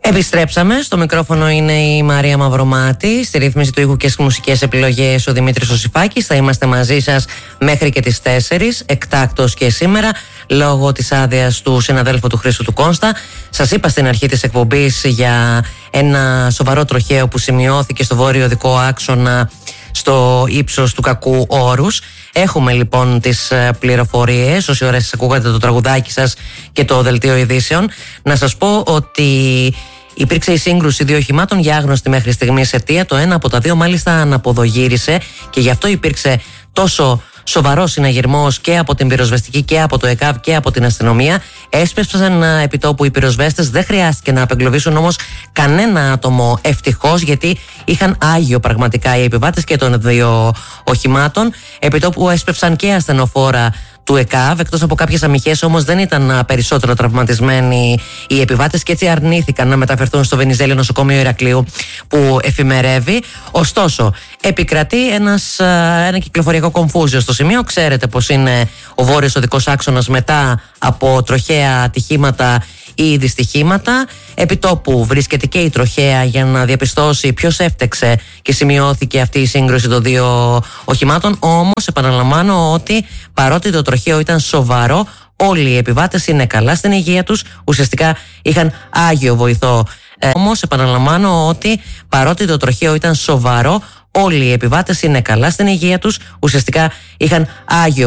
Επιστρέψαμε. Στο μικρόφωνο είναι η Μαρία Μαυρομάτη. Στη ρύθμιση του ήχου και στις μουσικές επιλογές ο Δημήτρης Οσιφάκης. Θα είμαστε μαζί σας μέχρι και τις 4, εκτάκτος και σήμερα, λόγω της άδειας του συναδέλφου του Χρήστου του Κόνστα. Σας είπα στην αρχή της εκπομπής για ένα σοβαρό τροχαίο που σημειώθηκε στο βόρειο οδικό άξονα στο ύψος του Κακού Όρους. Έχουμε λοιπόν τις πληροφορίες. Όση ώρα σας ακούγατε το τραγουδάκι σας και το δελτίο ειδήσεων, να σας πω ότι υπήρξε η σύγκρουση δύο οχημάτων για άγνωστη μέχρι στιγμής αιτία. Το ένα από τα δύο μάλιστα αναποδογύρισε και γι' αυτό υπήρξε τόσο σοβαρός συναγερμός και από την πυροσβεστική και από το ΕΚΑΒ και από την αστυνομία. Έσπευσαν επιτόπου οι πυροσβέστες, δεν χρειάστηκε να απεγκλωβίσουν όμως κανένα άτομο, ευτυχώς, γιατί είχαν άγιο πραγματικά οι επιβάτες και των δύο οχημάτων. Επιτόπου έσπευσαν και ασθενοφόρα του ΕΚΑΒ, εκτός από κάποιες αμυχές όμως δεν ήταν περισσότερο τραυματισμένοι οι επιβάτες και έτσι αρνήθηκαν να μεταφερθούν στο Βενιζέλιο νοσοκομείο Ηρακλείου που εφημερεύει. Ωστόσο, επικρατεί ένα κυκλοφοριακό κομφούζιο στο σημείο. Ξέρετε πως είναι ο βόρειος οδικός άξονας μετά από τροχαία ατυχήματα ή δυστυχήματα. Επιτόπου βρίσκεται και η τροχαία για να διαπιστώσει ποιος έφτεξε και σημειώθηκε αυτή η σύγκρουση των δύο οχημάτων. Όμως επαναλαμβάνω ότι παρότι το τροχαίο ήταν σοβαρό, όλοι οι επιβάτες είναι καλά στην υγεία τους, ουσιαστικά είχαν άγιο βοηθό. Όμως επαναλαμβάνω ότι παρότι το τροχαίο ήταν σοβαρό, όλοι οι επιβάτες είναι καλά στην υγεία τους, ουσιαστικά είχαν άγιο